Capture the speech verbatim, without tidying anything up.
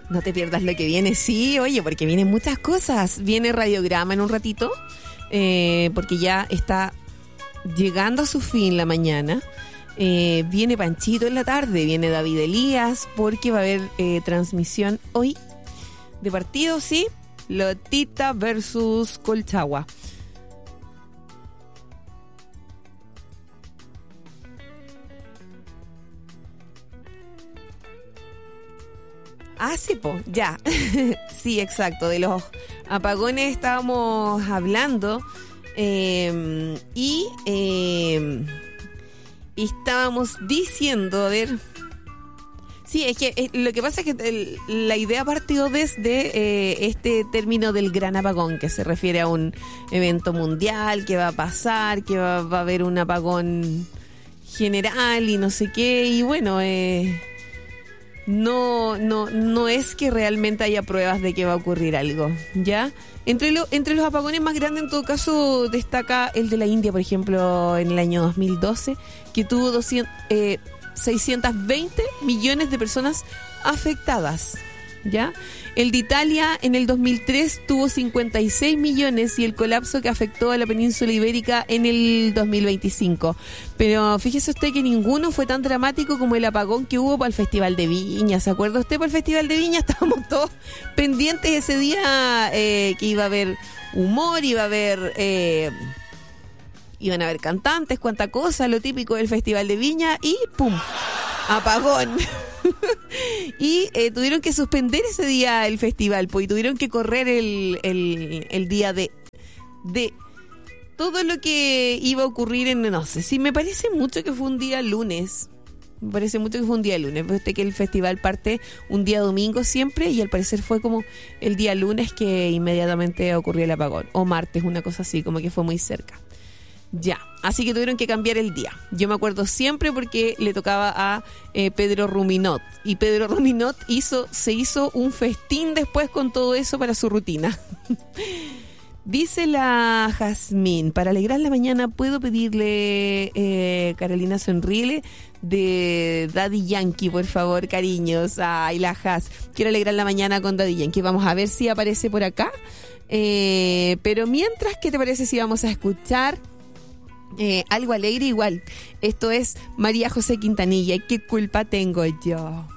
No te pierdas lo que viene, sí, oye, porque vienen muchas cosas. Viene Radiograma en un ratito, eh, porque ya está llegando a su fin la mañana. Eh, viene Panchito en la tarde, viene David Elías, porque va a haber eh, transmisión hoy de partido, sí, Lotita versus Colchagua. Ah, sí, po, ya. Sí, exacto. De los apagones estábamos hablando eh, y eh, estábamos diciendo, a ver... Sí, es que eh, lo que pasa es que el, la idea partió desde eh, este término del gran apagón, que se refiere a un evento mundial que va a pasar, que va, va a haber un apagón general y no sé qué, y bueno... Eh, No, no, no es que realmente haya pruebas de que va a ocurrir algo, ¿ya? Entre, lo, entre los apagones más grandes, en todo caso, destaca el de la India, por ejemplo, en el año dos mil doce, que tuvo doscientos, eh, seiscientos veinte millones de personas afectadas, ¿ya? El de Italia en el dos mil tres tuvo cincuenta y seis millones y el colapso que afectó a la península ibérica en el dos mil veinticinco. Pero fíjese usted que ninguno fue tan dramático como el apagón que hubo para el Festival de Viña. ¿Se acuerda usted para el Festival de Viña? Estábamos todos pendientes ese día eh, que iba a haber humor, iba a haber... Eh, iban a haber cantantes, cuánta cosa, lo típico del Festival de Viña y ¡pum! Apagón. Y eh, tuvieron que suspender ese día el festival, pues, y tuvieron que correr el, el, el día de, de todo lo que iba a ocurrir en, no sé, sí, me parece mucho que fue un día lunes. Me parece mucho que fue un día lunes. Viste que el festival parte un día domingo siempre y al parecer fue como el día lunes que inmediatamente ocurrió el apagón. O martes, una cosa así, como que fue muy cerca. Ya, así que tuvieron que cambiar el día. Yo me acuerdo siempre porque le tocaba a eh, Pedro Ruminot. Y Pedro Ruminot hizo, se hizo un festín después con todo eso para su rutina. Dice la Jazmín, para alegrar la mañana, ¿puedo pedirle eh, Carolina Sonrile de Daddy Yankee, por favor, cariños? Ay, la Jaz, quiero alegrar la mañana con Daddy Yankee. Vamos a ver si aparece por acá. Eh, pero mientras, ¿qué te parece si vamos a escuchar Eh, algo alegre igual? Esto es María José Quintanilla. ¿Qué culpa tengo yo?